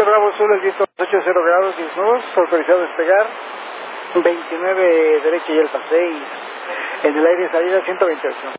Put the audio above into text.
Bravo Sur, el viento 80 grados, 10 nudos, autorizado a despegar, 29 derecha y alfa 6, en el aire salida 128.